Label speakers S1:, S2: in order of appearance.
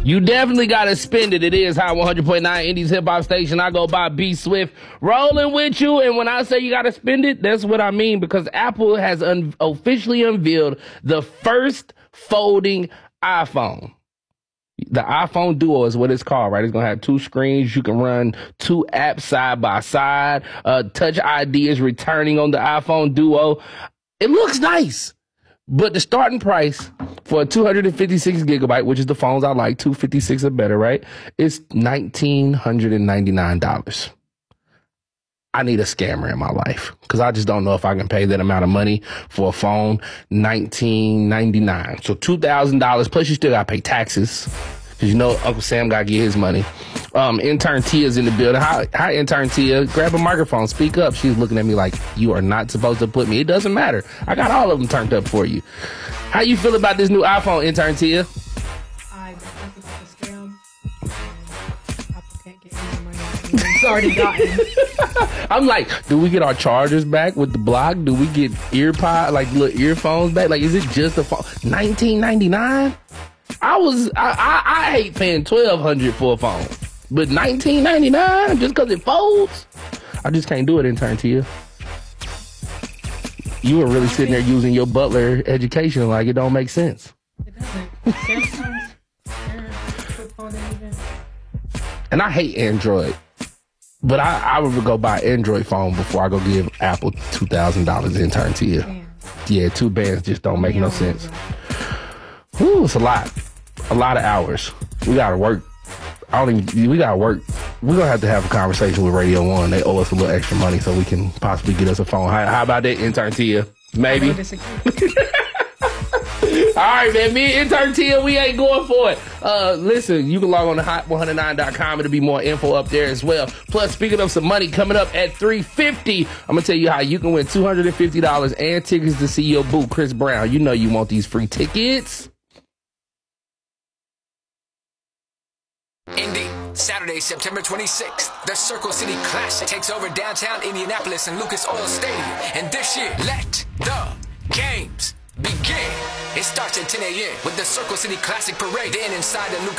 S1: You definitely got to spend it. It is Hot 100.9 Indies Hip Hop Station. I go by B Swift, rolling with you. And when I say you got to spend it, that's what I mean, because Apple has officially unveiled the first folding iPhone. The iPhone Duo is what it's called, right? It's going to have two screens. You can run two apps side by side. Touch ID is returning on the iPhone Duo. It looks nice. But the starting price for a 256 gigabyte, which is the phones I like, 256 or better, right? It's $1,999. I need a scammer in my life because I just don't know if I can pay that amount of money for a phone. $1,999. So $2,000 plus you still got to pay taxes because you know Uncle Sam got to get his money. Intern Tia's in the building. Hi, Intern Tia. Grab a microphone. Speak up. She's looking at me like, you are not supposed to put me. It doesn't matter. I got all of them turned up for you. How you feel about this new iPhone, Intern Tia?
S2: I think it's a scam. Apple can't get any money. It's already gotten.
S1: I'm like, do we get our chargers back with the block? Do we get like little earphones back? Like, is it just a phone? $1,999? I hate paying $1,200 for a phone. But $1,999 just because it folds? I just can't do it, Intern Tia. You were really sitting there using your Butler education like it don't make sense.
S2: It doesn't. Samsung's flip phone even.
S1: And I hate Android. But I would go buy an Android phone before I go give Apple $2,000, Intern Tia. Damn. Yeah, two bands just don't make no sense. Whew, it's a lot. A lot of hours. We gotta work. We gotta work. We're gonna have to have a conversation with Radio 1. They owe us a little extra money so we can possibly get us a phone. How about that, Intern Tia? Maybe. All right, man. Me and Intern Tia, we ain't going for it. Listen, you can log on to hot109.com. It'll be more info up there as well. Plus, speaking of some money, coming up at 3:50, I'm gonna tell you how you can win $250 and tickets to see your boo, Chris Brown. You know you want these free tickets.
S3: Indy, Saturday, September 26th, the Circle City Classic takes over downtown Indianapolis and Lucas Oil Stadium. And this year, let the games begin. It starts at 10 a.m. with the Circle City Classic Parade. Then inside the Lucas